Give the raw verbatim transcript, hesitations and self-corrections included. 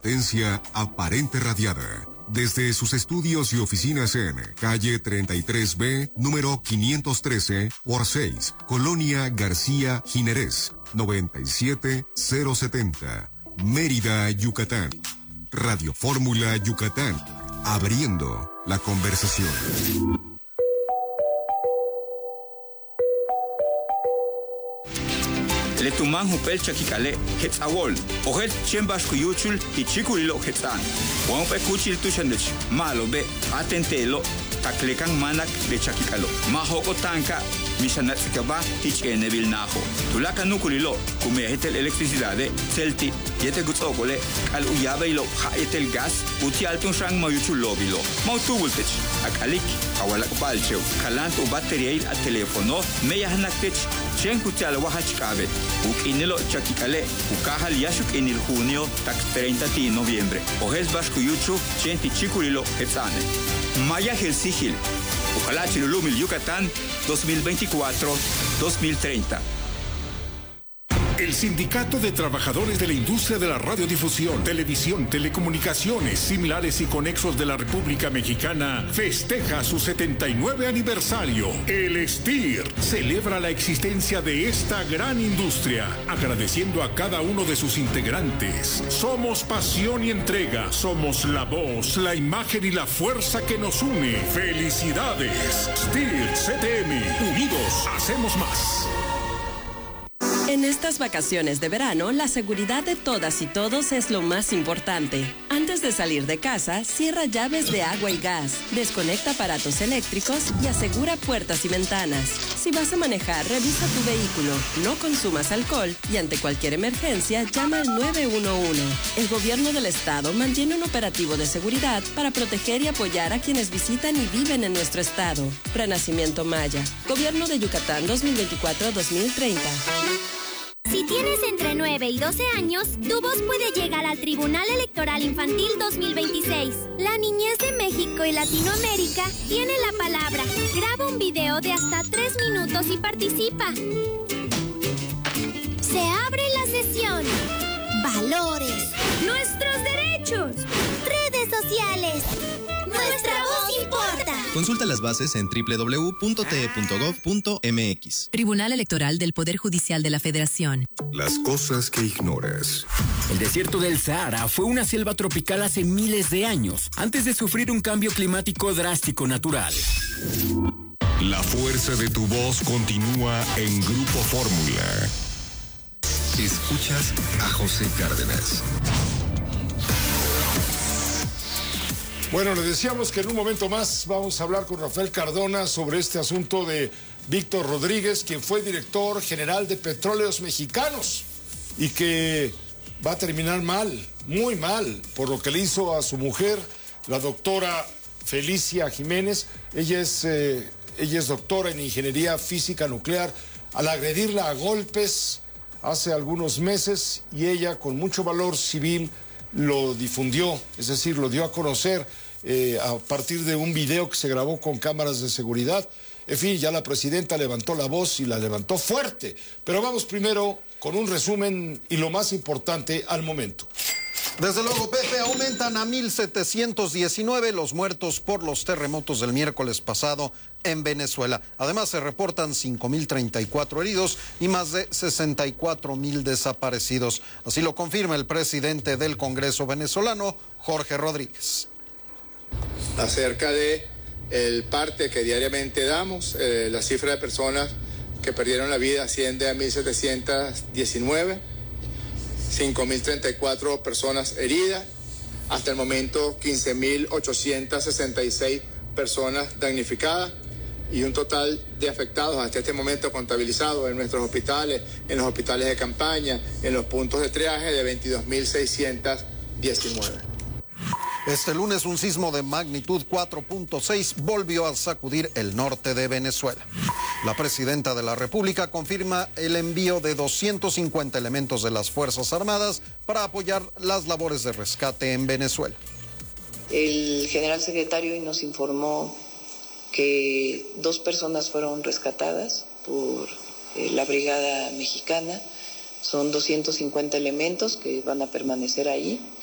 Potencia aparente radiada. Desde sus estudios y oficinas en calle treinta y tres B, número quinientos trece, por seis, Colonia García Jiménez, noventa y siete cero setenta, Mérida, Yucatán. Radio Fórmula Yucatán, abriendo la conversación. Letuman hupel chakikale hetzawol ohel chembashku yuchul hichikulilo hetzan wan pe kuchil tushandech malo be atentelo taklekan manak de chakikalo mahoko tanka misanatzikaba hichene vilnajo tulaka nukulilo kume hetel electricidade celti yete gutsokole al uyabeilo haetel gas uti altun shang mayuchul lobilo mautubultech akalik awalak balcheu kalant u bateriail a telefono meyahnakech chen kuchal wahachkabe ukinilo chakikale ukahal yashuk enil junio tak treinta de noviembre ojes bashkuyuchu chen tichikulilo hetzane maya helsigil ojalá chilulumil Yucatán dos mil veinticuatro a dos mil treinta. El Sindicato de Trabajadores de la Industria de la Radiodifusión, Televisión, Telecomunicaciones, Similares y Conexos de la República Mexicana festeja su setenta y nueve aniversario. El S T I R celebra la existencia de esta gran industria, agradeciendo a cada uno de sus integrantes. Somos pasión y entrega, somos la voz, la imagen y la fuerza que nos une. ¡Felicidades! S T I R C T M, unidos hacemos más. En estas vacaciones de verano, la seguridad de todas y todos es lo más importante. Antes de salir de casa, cierra llaves de agua y gas, desconecta aparatos eléctricos y asegura puertas y ventanas. Si vas a manejar, revisa tu vehículo, no consumas alcohol y ante cualquier emergencia, llama al nueve uno uno. El gobierno del estado mantiene un operativo de seguridad para proteger y apoyar a quienes visitan y viven en nuestro estado. Renacimiento Maya. Gobierno de Yucatán dos mil veinticuatro a dos mil treinta. Si tienes entre nueve y doce años, tu voz puede llegar al Tribunal Electoral Infantil dos mil veintiséis. La niñez de México y Latinoamérica tiene la palabra. Graba un video de hasta tres minutos y participa. Se abre la sesión. Valores. Nuestros derechos. Redes sociales. Nuestra voz importa. Consulta las bases en doble u doble u doble u punto t e punto gov punto m x. Tribunal Electoral del Poder Judicial de la Federación. Las cosas que ignoras. El desierto del Sahara fue una selva tropical hace miles de años, antes de sufrir un cambio climático drástico natural. La fuerza de tu voz continúa en Grupo Fórmula. Escuchas a José Cárdenas. Bueno, les decíamos que en un momento más vamos a hablar con Rafael Cardona sobre este asunto de Víctor Rodríguez, quien fue director general de Petróleos Mexicanos y que va a terminar mal, muy mal, por lo que le hizo a su mujer, la doctora Felicia Jiménez. Ella es, eh, ella es doctora en Ingeniería Física Nuclear. Al agredirla a golpes hace algunos meses, y ella con mucho valor civil lo difundió, es decir, lo dio a conocer eh, a partir de un video que se grabó con cámaras de seguridad. En fin, ya la presidenta levantó la voz y la levantó fuerte. Pero vamos primero con un resumen y lo más importante al momento. Desde luego, Pepe, aumentan a mil setecientos diecinueve los muertos por los terremotos del miércoles pasado en Venezuela. Además, se reportan cinco mil treinta y cuatro heridos y más de sesenta y cuatro mil desaparecidos. Así lo confirma el presidente del Congreso venezolano, Jorge Rodríguez. Acerca de el parte que diariamente damos, eh, la cifra de personas que perdieron la vida asciende a mil setecientos diecinueve. cinco mil treinta y cuatro personas heridas, hasta el momento quince mil ochocientos sesenta y seis personas damnificadas y un total de afectados hasta este momento contabilizados en nuestros hospitales, en los hospitales de campaña, en los puntos de triaje de veintidós mil seiscientos diecinueve. Este lunes un sismo de magnitud cuatro punto seis volvió a sacudir el norte de Venezuela. La presidenta de la República confirma el envío de doscientos cincuenta elementos de las Fuerzas Armadas para apoyar las labores de rescate en Venezuela. El general secretario nos informó que dos personas fueron rescatadas por eh, la Brigada Mexicana. Son doscientos cincuenta elementos que van a permanecer ahí.